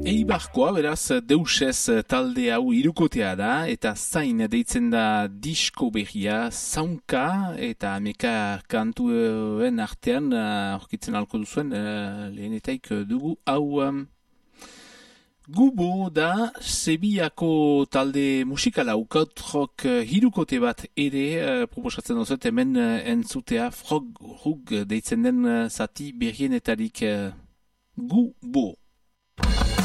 Eibarkoa, beraz, deusez talde hau hirukotea da, eta zain deitzen da disko berria, zaunka, eta ameka kantuen artean, aurkitzen alko duzuen, lehenetaik dugu hau. Gubo da Sevillako talde musikala ukaut hirukote bat ere proposatzen duzet hemen entzutea Frog Rug deitzen den zati berrienetarik Gubo.